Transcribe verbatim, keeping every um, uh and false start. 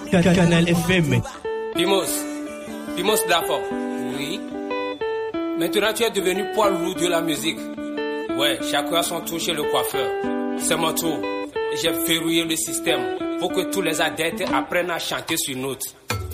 Canal F M. Pimos, Pimos Dafo. Oui. Maintenant tu es devenu poids lourd de la musique. Ouais, chacun a son tour chez le coiffeur. C'est mon tour. J'ai verrouillé le système pour que tous les adeptes apprennent à chanter sur note.